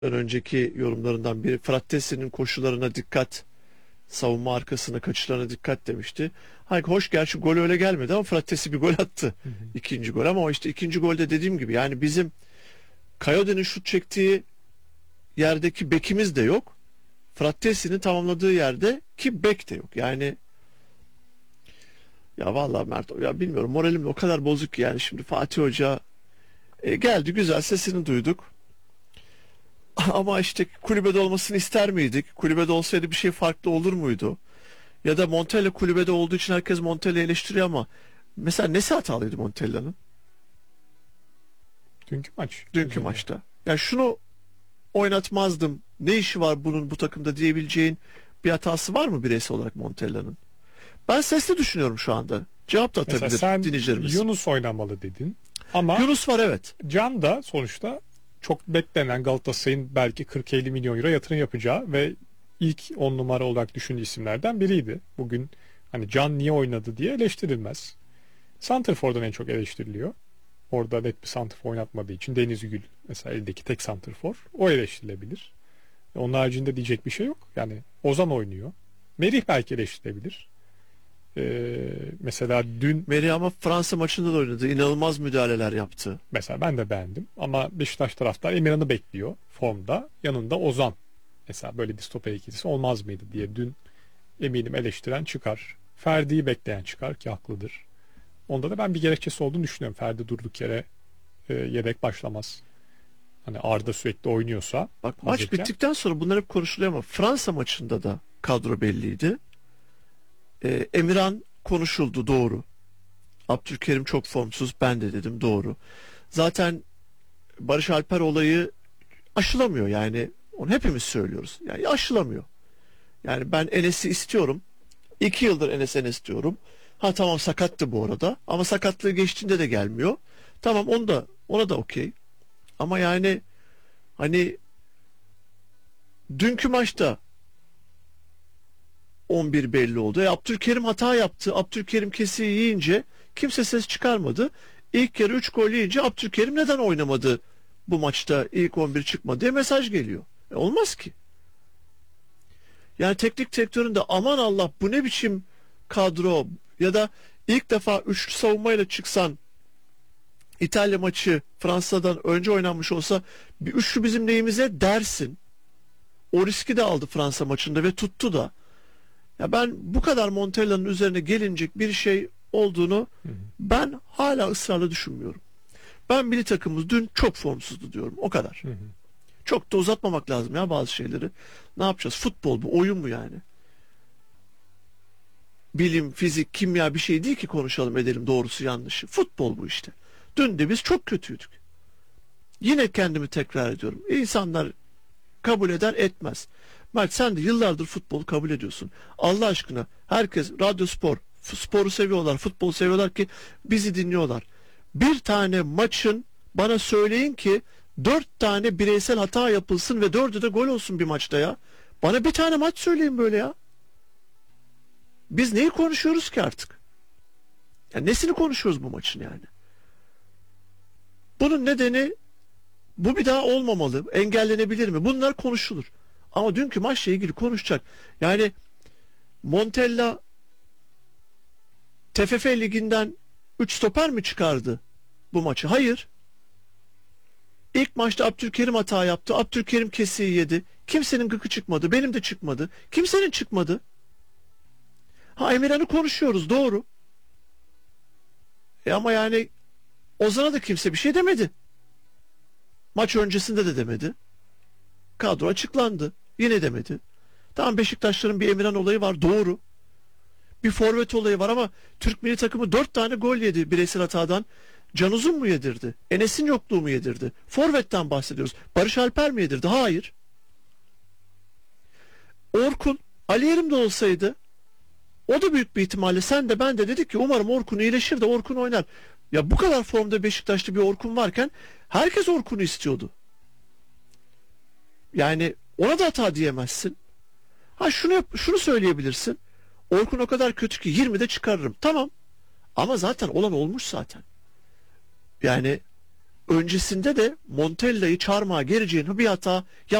önceki yorumlarından biri Frattesi'nin koşularına dikkat, savunma arkasına kaçışlarına dikkat demişti. Hayır, hoş, gerçi gol öyle gelmedi ama Frattesi bir gol attı. Hı hı. İkinci gol, ama o işte ikinci golde dediğim gibi yani bizim Coyote'nin şut çektiği yerdeki bekimiz de yok. Frattesi'nin tamamladığı yerde ki bek de yok. Yani ya vallahi Mert, ya bilmiyorum, moralim o kadar bozuk ki yani. Şimdi Fatih Hoca geldi, güzel, sesini duyduk. Ama işte kulübede olmasını ister miydik? Kulübede olsaydı bir şey farklı olur muydu? Ya da Montella kulübede olduğu için herkes Montella'yı eleştiriyor ama mesela nesi hatalıydı Montella'nın Dünkü maç. dünkü Üzerine. maçta? Yani şunu oynatmazdım, ne işi var bunun bu takımda diyebileceğin bir hatası var mı bireysel olarak Montella'nın? Ben sesli düşünüyorum şu anda. Cevap da Mesela atabilir sen dinleyicilerimiz. Yunus oynamalı dedin. Ama Yunus var, evet. Can da sonuçta çok beklenen Galatasaray'ın belki 40-50 milyon euro yatırım yapacağı ve ilk 10 numara olarak düşündüğü isimlerden biriydi. Bugün hani Can niye oynadı diye eleştirilmez. Santrfor'dan en çok eleştiriliyor. Orada net bir santrfor oynatmadığı için Deniz Gül mesela eldeki tek santrfor. O eleştirilebilir. Onun haricinde diyecek bir şey yok. Yani Ozan oynuyor. Merih belki eleştirilebilir. Mesela dün Meri ama Fransa maçında da oynadı. İnanılmaz müdahaleler yaptı. mesela ben de beğendim ama Beşiktaş taraftar Emirhan'ı bekliyor formda. Yanında Ozan. Mesela böyle bir stoper ikilisi olmaz mıydı diye dün eminim eleştiren çıkar. Ferdi'yi bekleyen çıkar ki haklıdır. Onda da ben bir gerekçesi olduğunu düşünüyorum. Ferdi durduk yere yedek başlamaz. Hani Arda sürekli oynuyorsa Bak, maç hazırken. bittikten sonra bunlar hep konuşuluyor ama Fransa maçında da kadro belliydi. Emirhan konuşuldu, doğru. Abdülkerim çok formsuz, ben de dedim, doğru. Zaten Barış Alper olayı aşılamıyor yani, onu hepimiz söylüyoruz. Yani aşılamıyor. Yani ben Enes'i istiyorum. 2 yıldır Enes diyorum. Ha tamam, sakattı bu arada ama sakatlığı geçtiğinde de gelmiyor. Tamam, ona da okey. Ama yani hani dünkü maçta 11 belli oldu. Abdülkerim hata yaptı. Abdülkerim kesiği yiyince kimse ses çıkarmadı. İlk yarı 3 gol yiyince Abdülkerim neden oynamadı bu maçta, ilk 11 çıkmadı diye mesaj geliyor. Olmaz ki. Yani teknik direktörün de aman Allah bu ne biçim kadro, ya da ilk defa üçlü savunmayla çıksan, İtalya maçı Fransa'dan önce oynanmış olsa bir üçlü bizim neyimize dersin. O riski de aldı Fransa maçında ve tuttu da. Ya ben bu kadar Montella'nın üzerine gelinecek bir şey olduğunu ben hala ısrarla düşünmüyorum. Ben milli takımımız dün çok formsuzdu diyorum. O kadar. Hı hı. Çok da uzatmamak lazım ya bazı şeyleri. Ne yapacağız? Futbol bu, oyun mu yani? Bilim, fizik, kimya bir şey değil ki konuşalım edelim doğrusu yanlışı. Futbol bu işte. Dün de biz çok kötüydük. Yine kendimi tekrar ediyorum. İnsanlar kabul eder etmez. Mert, sen de yıllardır futbolu kabul ediyorsun. Allah aşkına, herkes radyo spor, sporu seviyorlar, futbolu seviyorlar ki bizi dinliyorlar. Bir tane maçın bana söyleyin ki 4 tane bireysel hata yapılsın ve 4'ü de gol olsun bir maçta ya. Bana bir tane maç söyleyin böyle ya. Biz neyi konuşuyoruz ki artık? Ya nesini konuşuyoruz bu maçın yani? Bunun nedeni, bu bir daha olmamalı. Engellenebilir mi? Bunlar konuşulur. Ama dünkü maçla ilgili konuşacak. Yani Montella TFF liginden 3 stoper mi çıkardı bu maçı? Hayır. İlk maçta Abdülkerim hata yaptı. Abdülkerim kesiği yedi. Kimsenin gıkı çıkmadı. Benim de çıkmadı. Kimsenin çıkmadı. Ha, Emirhan'ı konuşuyoruz, doğru. Ama yani Ozan'a da kimse bir şey demedi. Maç öncesinde de demedi. Kadro açıklandı. Yine demedi. Tamam, Beşiktaşların bir Emirhan olayı var, doğru. Bir forvet olayı var ama Türk milli takımı 4 tane gol yedi bireysel hatadan. Can Uzun mu yedirdi? Enes'in yokluğu mu yedirdi? Forvet'ten bahsediyoruz. Barış Alper mi yedirdi? Hayır. Orkun, Ali Yerim de olsaydı, o da büyük bir ihtimalle sen de ben de dedik ki umarım Orkun iyileşir de Orkun oynar. Ya bu kadar formda Beşiktaş'ta bir Orkun varken herkes Orkun'u istiyordu. Yani ona da hata diyemezsin. Ha, şunu söyleyebilirsin. Orkun o kadar kötü ki 20'de çıkarırım. Tamam. Ama zaten olan olmuş zaten. Yani öncesinde de Montella'yı çarmıha gereceğin bir hata